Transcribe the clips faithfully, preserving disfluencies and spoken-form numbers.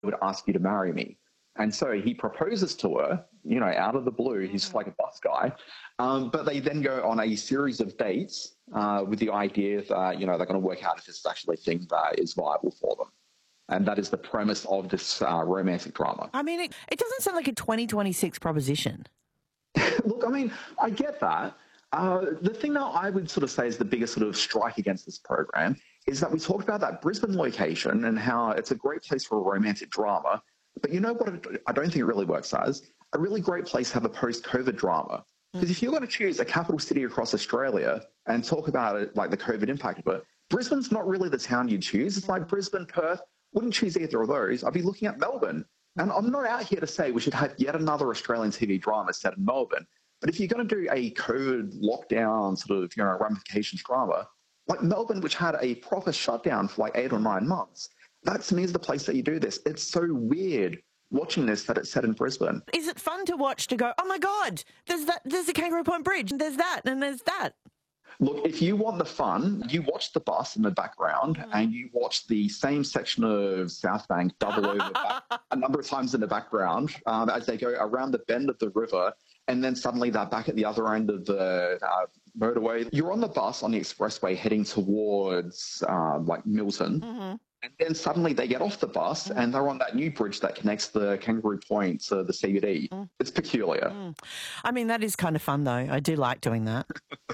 would ask you to marry me. And so he proposes to her, you know, out of the blue. He's just like a bus guy. Um, but they then go on a series of dates uh, with the idea that, you know, they're going to work out if this is actually a thing that is viable for them. And that is the premise of this uh, romantic drama. I mean, it, it doesn't sound like a twenty twenty-six proposition. Look, I mean, I get that. Uh, the thing that I would sort of say is the biggest sort of strike against this program is that we talked about that Brisbane location and how it's a great place for a romantic drama. But you know what I don't think it really works as? A really great place to have a post-COVID drama. Because if you're going to choose a capital city across Australia and talk about it, like the COVID impact of it, Brisbane's not really the town you'd choose. It's like Brisbane, Perth. Wouldn't choose either of those. I'd be looking at Melbourne. And I'm not out here to say we should have yet another Australian T V drama set in Melbourne. But if you're going to do a COVID lockdown sort of, you know, ramifications drama, like Melbourne, which had a proper shutdown for like eight or nine months, that to me is the place that you do this. It's so weird watching this that it's set in Brisbane. Is it fun to watch to go, oh my God, there's that, there's the Kangaroo Point Bridge, and there's that, and there's that? Look, if you want the fun, you watch the bus in the background mm. and you watch the same section of South Bank double over back a number of times in the background um, as they go around the bend of the river, and then suddenly they're back at the other end of the uh, motorway. You're on the bus on the expressway heading towards uh, like Milton. Mm-hmm. And then suddenly they get off the bus mm. and they're on that new bridge that connects the Kangaroo Point to the C B D. Mm. It's peculiar. Mm. I mean, that is kind of fun, though. I do like doing that.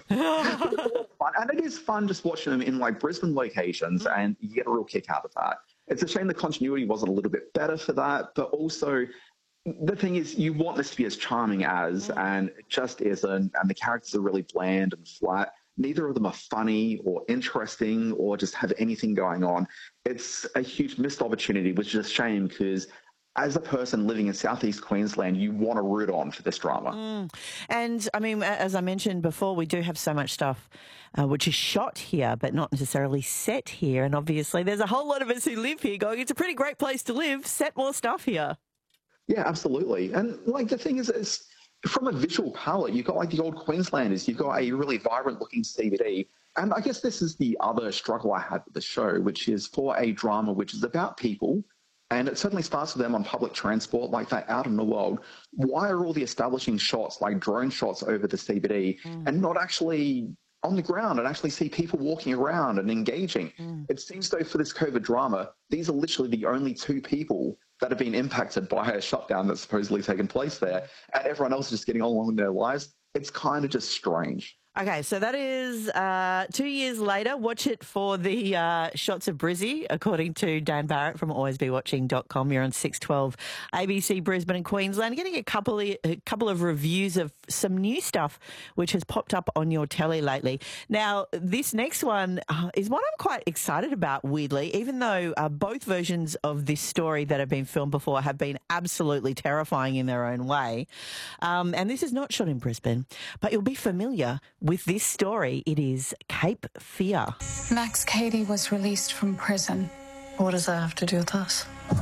And it is fun just watching them in, like, Brisbane locations mm. and you get a real kick out of that. It's a shame the continuity wasn't a little bit better for that, but also the thing is you want this to be as charming as, mm. and it just isn't, and the characters are really bland and flat. Neither of them are funny or interesting or just have anything going on. It's a huge missed opportunity, which is a shame because as a person living in southeast Queensland, you want to root on for this drama. Mm. And, I mean, as I mentioned before, we do have so much stuff uh, which is shot here but not necessarily set here. And obviously there's a whole lot of us who live here going, it's a pretty great place to live, set more stuff here. Yeah, absolutely. And, like, the thing is, it's from a visual palette, you've got like the old Queenslanders, you've got a really vibrant looking C B D. And I guess this is the other struggle I had with the show, which is for a drama which is about people, and it certainly starts with them on public transport like that out in the world. Why are all the establishing shots, like drone shots over the C B D, mm. and not actually on the ground and actually see people walking around and engaging? Mm. It seems though for this COVID drama, these are literally the only two people that have been impacted by a shutdown that's supposedly taken place there, and everyone else is just getting on with their lives. It's kind of just strange. Okay, so that is uh, two years later. Watch it for the uh, shots of Brizzy, according to Dan Barrett from always be watching dot com. You're on six twelve A B C Brisbane and Queensland. Getting a couple of, a couple of reviews of some new stuff which has popped up on your telly lately. Now, this next one uh, is one I'm quite excited about, weirdly, even though uh, both versions of this story that have been filmed before have been absolutely terrifying in their own way. Um, and this is not shot in Brisbane, but you'll be familiar with this story. It is Cape Fear. Max Cady was released from prison. What does that have to do with us?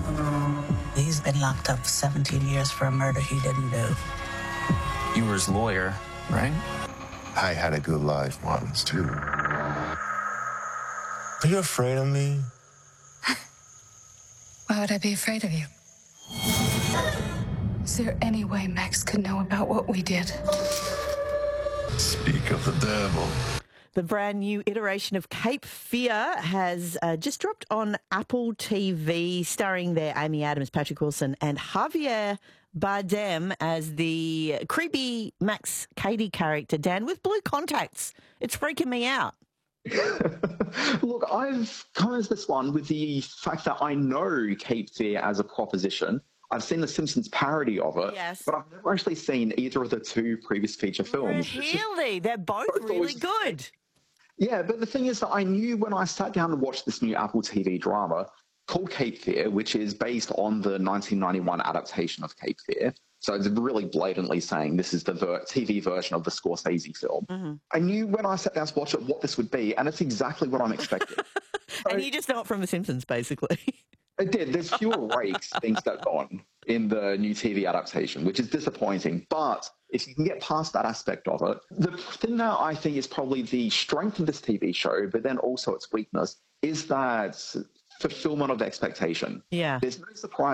He's been locked up for seventeen years for a murder he didn't do. You were his lawyer, right? I had a good life once, too. Are you afraid of me? Why would I be afraid of you? Is there any way Max could know about what we did? Speak of the devil. The brand new iteration of Cape Fear has uh, just dropped on Apple T V, starring there Amy Adams, Patrick Wilson, and Javier Bardem as the creepy Max Cady character, Dan, with blue contacts. It's freaking me out. Look, I've come as this one with the fact that I know Cape Fear as a proposition. I've seen the Simpsons parody of it, yes, but I've never actually seen either of the two previous feature films. Really? They're both, both really always good. Yeah, but the thing is that I knew when I sat down and watched this new Apple T V drama called Cape Fear, which is based on the nineteen ninety-one adaptation of Cape Fear. So it's really blatantly saying this is the ver- T V version of the Scorsese film. Mm-hmm. I knew when I sat down to watch it what this would be, and it's exactly what I'm expecting. So, and you just know it from The Simpsons, basically. It did. There's fewer rakes being stepped on in the new T V adaptation, which is disappointing. But if you can get past that aspect of it, the thing that I think is probably the strength of this T V show, but then also its weakness, is that fulfillment of expectation. Yeah. There's no surprise